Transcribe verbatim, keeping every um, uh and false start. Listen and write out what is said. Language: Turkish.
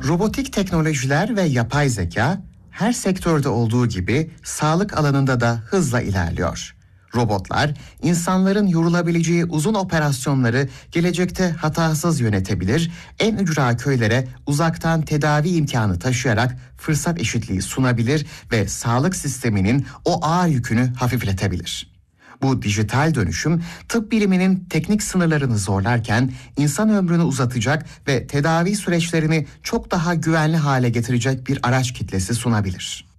Robotik teknolojiler ve yapay zeka her sektörde olduğu gibi sağlık alanında da hızla ilerliyor. Robotlar, insanların yorulabileceği uzun operasyonları gelecekte hatasız yönetebilir, en ücra köylere uzaktan tedavi imkanı taşıyarak fırsat eşitliği sunabilir ve sağlık sisteminin o ağır yükünü hafifletebilir. Bu dijital dönüşüm tıp biliminin teknik sınırlarını zorlarken insan ömrünü uzatacak ve tedavi süreçlerini çok daha güvenli hale getirecek bir araç kitlesi sunabilir.